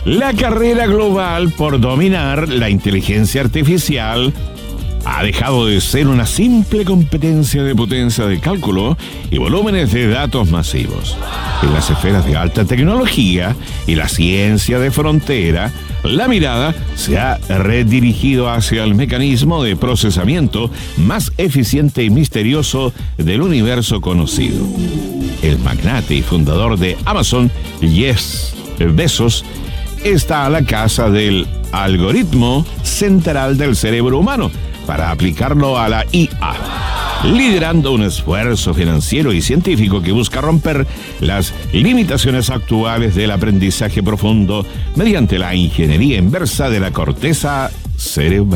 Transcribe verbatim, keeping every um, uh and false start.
La carrera global por dominar la inteligencia artificial ha dejado de ser una simple competencia de potencia de cálculo y volúmenes de datos masivos. En las esferas de alta tecnología y la ciencia de frontera, la mirada se ha redirigido hacia el mecanismo de procesamiento más eficiente y misterioso del universo conocido. El magnate y fundador de Amazon, Jeff Bezos, está a la casa del algoritmo central del cerebro humano para aplicarlo a la I A, liderando un esfuerzo financiero y científico que busca romper las limitaciones actuales del aprendizaje profundo mediante la ingeniería inversa de la corteza cerebral.